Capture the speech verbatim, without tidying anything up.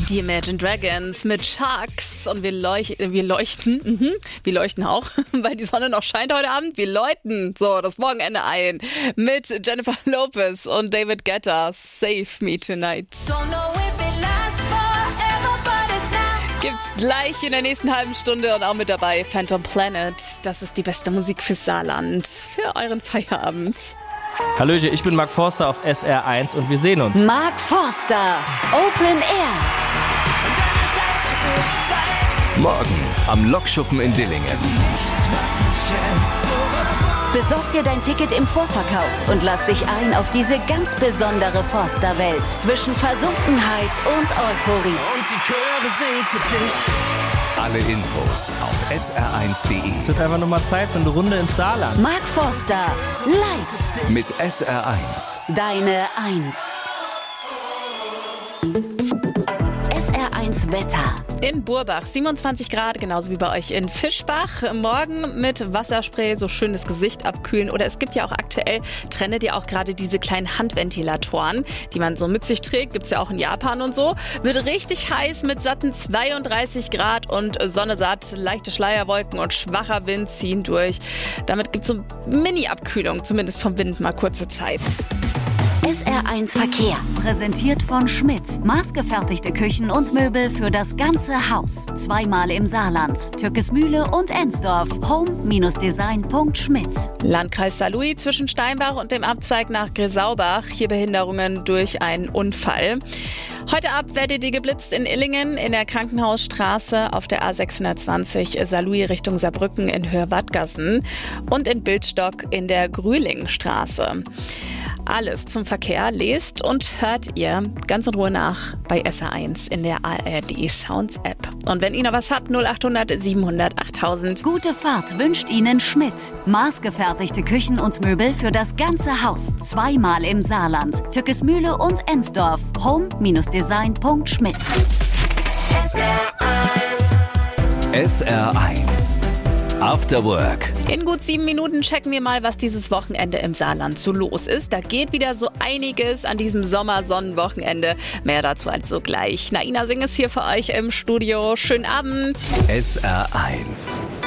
Die Imagine Dragons mit Sharks und wir, leuch wir leuchten, mhm. wir leuchten auch, weil die Sonne noch scheint heute Abend. Wir läuten so das Wochenende ein mit Jennifer Lopez und David Guetta. Save Me Tonight. Gibt's gleich in der nächsten halben Stunde und auch mit dabei Phantom Planet. Das ist die beste Musik fürs Saarland, für euren Feierabend. Hallöchen, ich bin Mark Forster auf S R eins und wir sehen uns. Mark Forster, Open Air. Morgen am Lokschuppen in Dillingen. Besorg dir dein Ticket im Vorverkauf und lass dich ein auf diese ganz besondere Forster-Welt zwischen Versunkenheit und Euphorie. Und die Chöre singen für dich. Alle Infos auf S R eins punkt de. Es wird einfach nur mal Zeit für eine Runde ins Saarland. Mark Forster, live. Mit S R eins. Deine Eins. S R eins Wetter. In Burbach siebenundzwanzig Grad, genauso wie bei euch in Fischbach. Morgen mit Wasserspray so schön das Gesicht abkühlen. Oder es gibt ja auch aktuell, trendet ja auch gerade diese kleinen Handventilatoren, die man so mit sich trägt. Gibt's ja auch in Japan und so. Wird richtig heiß mit satten zweiunddreißig Grad und Sonne satt. Leichte Schleierwolken und schwacher Wind ziehen durch. Damit gibt's so Mini-Abkühlung, zumindest vom Wind mal kurze Zeit. S R eins Verkehr, präsentiert von Schmidt. Maßgefertigte Küchen und Möbel für das ganze Haus. Zweimal im Saarland, Türkesmühle und Ensdorf. home Design punkt schmidt. Landkreis Saarlouis zwischen Steinbach und dem Abzweig nach Grisaubach. Hier Behinderungen durch einen Unfall. Heute Abend werdet ihr geblitzt in Illingen, in der Krankenhausstraße, auf der A sechshundertzwanzig Saarlouis Richtung Saarbrücken in Höhe-Wattgassen und in Bildstock in der Grühlingstraße. Alles zum Verkehr lest und hört ihr ganz in Ruhe nach bei S R eins in der A R D Sounds App. Und wenn ihr noch was habt, null achthundert siebenhundert achttausend. Gute Fahrt wünscht Ihnen Schmidt. Maßgefertigte Küchen und Möbel für das ganze Haus. Zweimal im Saarland, Türkesmühle und Ensdorf. home Design punkt schmidt. S R eins. S R eins. After Work. In gut sieben Minuten checken wir mal, was dieses Wochenende im Saarland so los ist. Da geht wieder so einiges an diesem Sommersonnenwochenende. Mehr dazu also gleich. Naina Singh ist hier für euch im Studio. Schönen Abend. S R eins.